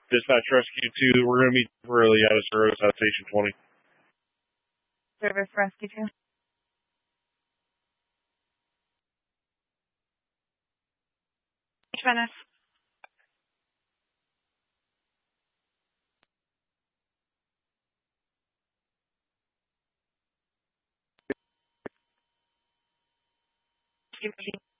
Dispatch Rescue 2, we're going to meet temporarily out of service at Station 20. Service Rescue 2. Venice. Rescue